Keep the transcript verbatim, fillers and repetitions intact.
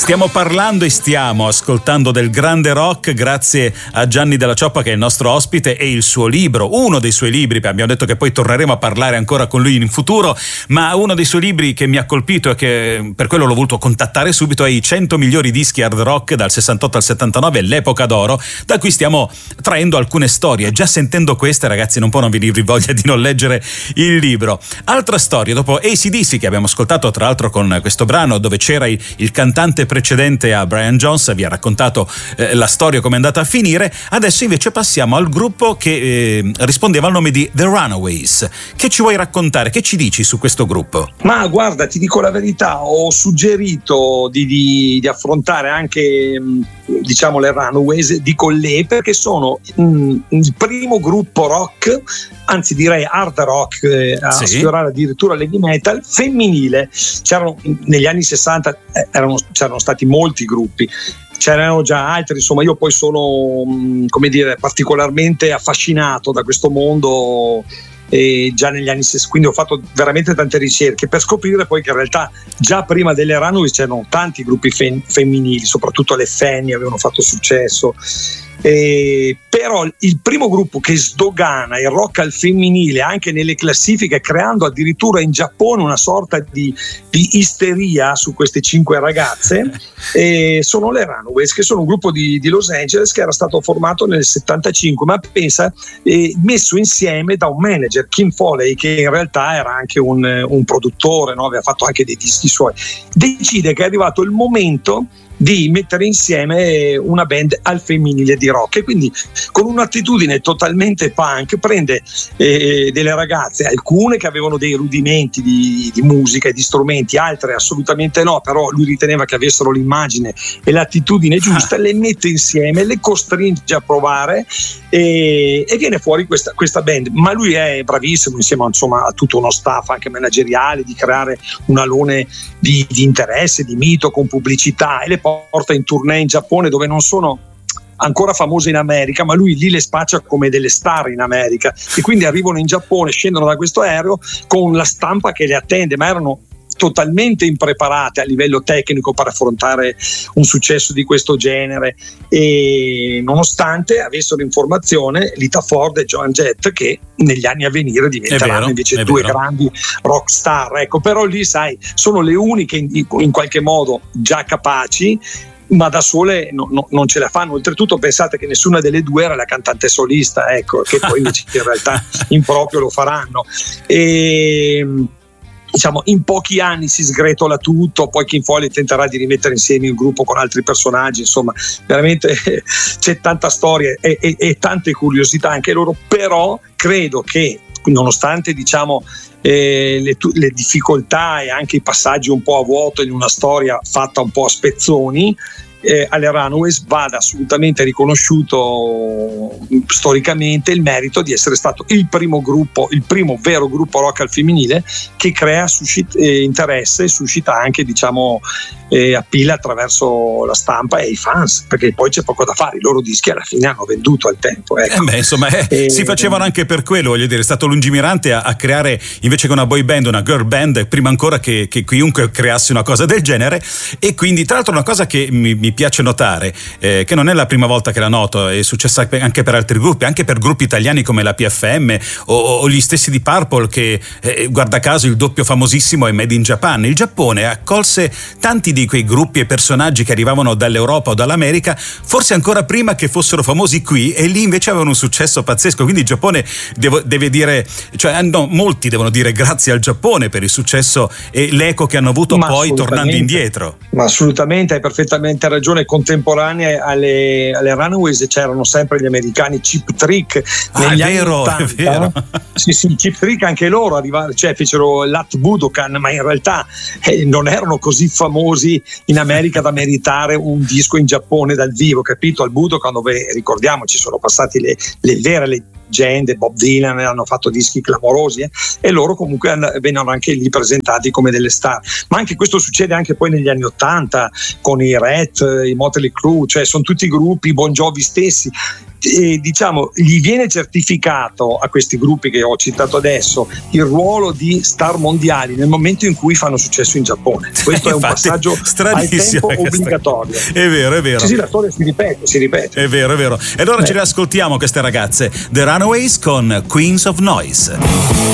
Stiamo parlando e stiamo ascoltando del grande rock grazie a Gianni Della Cioppa, che è il nostro ospite, e il suo libro, uno dei suoi libri. Abbiamo detto che poi torneremo a parlare ancora con lui in futuro, ma uno dei suoi libri che mi ha colpito e che per quello l'ho voluto contattare subito è I cento migliori dischi hard rock dal sessantotto al settantanove, l'epoca d'oro, da cui stiamo traendo alcune storie. Già sentendo queste, ragazzi, non può non venirvi voglia di non leggere il libro. Altra storia, dopo A C D C, che abbiamo ascoltato tra l'altro con questo brano dove c'era il, il cantante precedente a Brian Jones, vi ha raccontato eh, la storia come è andata a finire. Adesso invece passiamo al gruppo che eh, rispondeva al nome di The Runaways. Che ci vuoi raccontare? Che ci dici su questo gruppo? Ma guarda, ti dico la verità, ho suggerito di, di, di affrontare anche diciamo le Runaways, dico le, perché sono mh, il primo gruppo rock, anzi direi hard rock, eh, a sì. sfiorare addirittura l'heavy metal femminile. C'erano negli anni sessanta eh, erano, c'erano stati molti gruppi, c'erano già altri, insomma. Io poi sono mh, come dire particolarmente affascinato da questo mondo e già negli anni sessanta, quindi ho fatto veramente tante ricerche per scoprire poi che in realtà già prima delle Runaways c'erano tanti gruppi fem- femminili, soprattutto le Fanny avevano fatto successo. Eh, però il primo gruppo che sdogana il rock al femminile anche nelle classifiche, creando addirittura in Giappone una sorta di, di isteria su queste cinque ragazze, eh, sono le Runaways, che sono un gruppo di, di Los Angeles che era stato formato nel settantacinque, ma pensa eh, messo insieme da un manager, Kim Foley, che in realtà era anche un, un produttore, no? Aveva fatto anche dei dischi suoi. Decide che è arrivato il momento di mettere insieme una band al femminile di rock, e quindi con un'attitudine totalmente punk prende eh, delle ragazze, alcune che avevano dei rudimenti di, di musica e di strumenti, altre assolutamente no, però lui riteneva che avessero l'immagine e l'attitudine giusta, ah. le mette insieme, le costringe a provare e, e viene fuori questa, questa band. Ma lui è bravissimo insieme insomma a tutto uno staff anche manageriale di creare un alone di, di interesse, di mito, con pubblicità, e le porta in tournée in Giappone, dove non sono ancora famose in America, ma lui lì le spaccia come delle star in America, e quindi arrivano in Giappone, scendono da questo aereo con la stampa che le attende, ma erano totalmente impreparate a livello tecnico per affrontare un successo di questo genere, e nonostante avessero in formazione Lita Ford e Joan Jett, che negli anni a venire diventeranno vero, invece due vero. grandi rock star, ecco. Però lì sai, sono le uniche in, in qualche modo già capaci, ma da sole no, no, non ce la fanno. Oltretutto pensate che nessuna delle due era la cantante solista, ecco, che poi invece in realtà in proprio lo faranno. E diciamo in pochi anni si sgretola tutto, poi Kim Foley tenterà di rimettere insieme il gruppo con altri personaggi, insomma veramente c'è tanta storia e, e, e tante curiosità anche loro. Però credo che nonostante diciamo eh, le, le difficoltà e anche i passaggi un po' a vuoto in una storia fatta un po' a spezzoni, Eh, alle Runaways vada assolutamente riconosciuto storicamente il merito di essere stato il primo gruppo, il primo vero gruppo rock al femminile che crea suscita, eh, interesse e suscita anche diciamo eh, appila attraverso la stampa e i fans, perché poi c'è poco da fare, i loro dischi alla fine hanno venduto al tempo, ecco. eh beh, insomma eh, eh, si facevano anche per quello, voglio dire, è stato lungimirante a, a creare invece che una boy band una girl band prima ancora che, che chiunque creasse una cosa del genere. E quindi tra l'altro una cosa che mi, mi piace notare, eh, che non è la prima volta che la noto, è successa anche per altri gruppi, anche per gruppi italiani come la P F M o, o gli stessi di Purple, che eh, guarda caso il doppio famosissimo è Made in Japan. Il Giappone accolse tanti di quei gruppi e personaggi che arrivavano dall'Europa o dall'America forse ancora prima che fossero famosi qui, e lì invece avevano un successo pazzesco. Quindi il Giappone devo, deve dire, cioè no, molti devono dire grazie al Giappone per il successo e l'eco che hanno avuto ma poi tornando indietro. Ma assolutamente, hai perfettamente ragione. Contemporanee alle, alle Runaways c'erano sempre gli americani Cheap Trick negli ah, anni vero, ottanta. È vero. Sì, sì, Cheap Trick anche loro arrivarono, cioè fecero l'At Budokan, ma in realtà eh, non erano così famosi in America da meritare un disco in Giappone dal vivo, capito? Al Budokan, dove ricordiamoci sono passati le, le vere leggende, Bob Dylan, hanno fatto dischi clamorosi eh? e loro comunque and- vennero anche lì presentati come delle star. Ma anche questo succede anche poi negli anni ottanta con i Rat, i Motley Crue, cioè sono tutti gruppi, Bon Jovi stessi, eh, diciamo gli viene certificato a questi gruppi che ho citato adesso il ruolo di star mondiali nel momento in cui fanno successo in Giappone. Questo è un passaggio al tempo obbligatorio. È vero, è vero. Sì, sì, la storia si ripete, si ripete. È vero, è vero. E allora eh. ce le ascoltiamo queste ragazze, The Runaways con Queens of Noise.